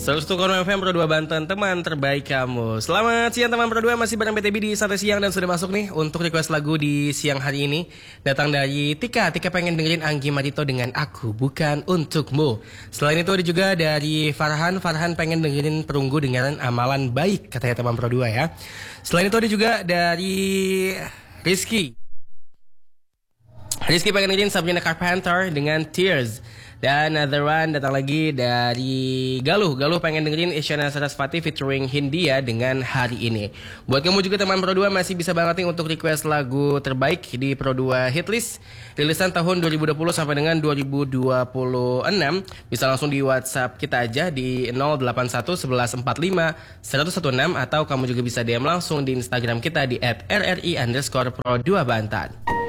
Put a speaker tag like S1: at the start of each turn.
S1: 101,6 FM Pro 2 Banten, teman terbaik kamu. Selamat siang teman Pro 2, masih bareng BTB di Santai Siang dan sudah masuk nih untuk request lagu di siang hari ini. Datang dari Tika pengen dengerin Anggi Marito dengan Aku Bukan Untukmu. Selain itu ada juga dari Farhan pengen dengerin Perunggu dengan Amalan Baik, katanya teman Pro 2 ya. Selain itu ada juga dari Rizky pengen dengerin Sabrina Carpenter dengan Tears. Dan another one datang lagi dari Galuh pengen dengerin Isyana Sarasvati featuring Hindia dengan Hari Ini. Buat kamu juga teman Pro 2 masih bisa banget nih untuk request lagu terbaik di Pro 2 Hitlist rilisan tahun 2020 sampai dengan 2026. Bisa langsung di WhatsApp kita aja di 081 1145 116 atau kamu juga bisa DM langsung di Instagram kita di @rri_pro2bantan.